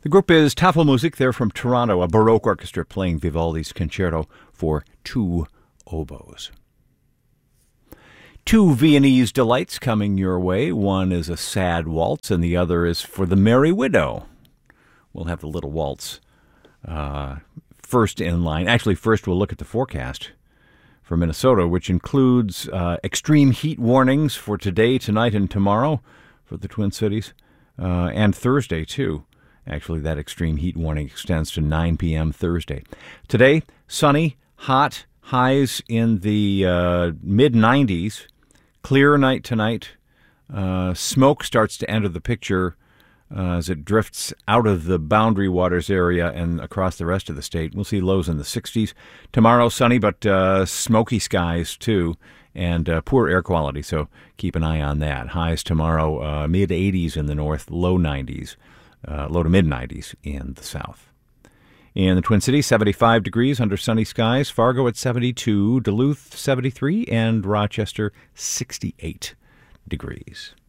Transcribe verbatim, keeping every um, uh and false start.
The group is Tafelmusik. They're from Toronto, a Baroque orchestra playing Vivaldi's Concerto for Two Oboes. Two Viennese delights coming your way. One is a sad waltz, and the other is for the Merry Widow. We'll have the little waltz uh, first in line. Actually, first we'll look at the forecast for Minnesota, which includes uh, extreme heat warnings for today, tonight, and tomorrow for the Twin Cities, uh, and Thursday, too. Actually, that extreme heat warning extends to nine p.m. Thursday. Today, sunny, hot, highs in the uh, mid nineties. Clear night tonight. Uh, smoke starts to enter the picture uh, as it drifts out of the Boundary Waters area and across the rest of the state. We'll see lows in the sixties. Tomorrow, sunny, but uh, smoky skies, too, and uh, poor air quality, so keep an eye on that. Highs tomorrow, uh, mid eighties in the north, low nineties. Uh, low to mid nineties in the south. In the Twin Cities, seventy-five degrees under sunny skies. Fargo at seventy-two, Duluth seventy-three, and Rochester sixty-eight degrees.